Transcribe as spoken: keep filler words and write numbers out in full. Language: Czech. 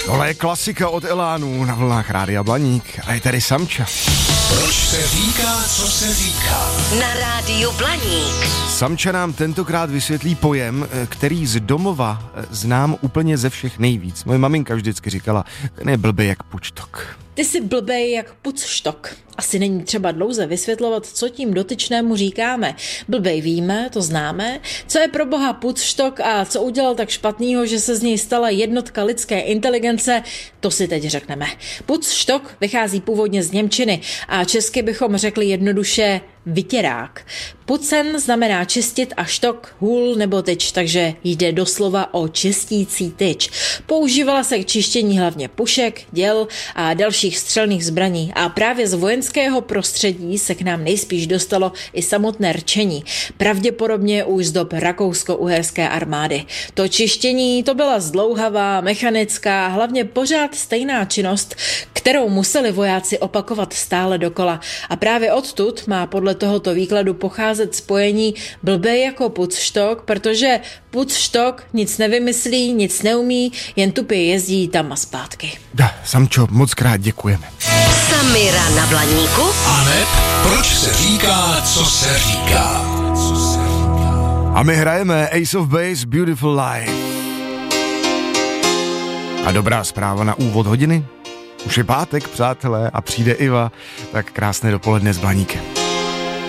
Tohle je klasika od Elánu na vlnách Rádia Blaník a je tady Samča. Proč se říká, co se říká? Na Rádiu Blaník. Samča nám tentokrát vysvětlí pojem, který z domova znám úplně ze všech nejvíc. Moje maminka vždycky říkala, ten je blbej jak pučtok. Ty jsi blbej jak pucštok. Asi není třeba dlouze vysvětlovat, co tím dotyčnému říkáme. Blbej víme, to známe. Co je pro boha pucštok a co udělal tak špatnýho, že se z něj stala jednotka lidské inteligence, to si teď řekneme. Pucštok vychází původně z němčiny a česky bychom řekli jednoduše vytěrák. Pucen znamená čistit a štok, hůl nebo tyč, takže jde doslova o čistící tyč. Používala se k čištění hlavně pušek, děl a dalších střelných zbraní a právě z vojenského prostředí se k nám nejspíš dostalo i samotné rčení. Pravděpodobně už z dob rakousko-uherské armády. To čištění to byla zdlouhavá, mechanická, hlavně pořád stejná činnost, kterou museli vojáci opakovat stále dokola. A právě odtud má podle tohoto výkladu pocházet spojení blbej jako pucštok, protože pucštok nic nevymyslí, nic neumí, jen tupě jezdí tam a zpátky. Da, Samčo, moc krát děkujeme. Samira na Blaníku. Aneb, proč se říká, co se říká? A my hrajeme Ace of Base, Beautiful Life. A dobrá zpráva na úvod hodiny. Už je pátek, přátelé, a přijde Iva, tak krásné dopoledne s Blaníkem.